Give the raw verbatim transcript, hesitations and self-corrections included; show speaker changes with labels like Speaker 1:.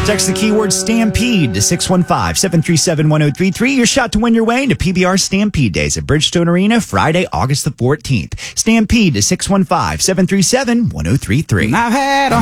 Speaker 1: Text the keyword Stampede to six one five, seven three seven, one zero three three. Your shot to win your way into P B R Stampede Days at Bridgestone Arena, Friday, August the fourteenth. Stampede to six one five, seven three seven, one zero three three.
Speaker 2: I've had a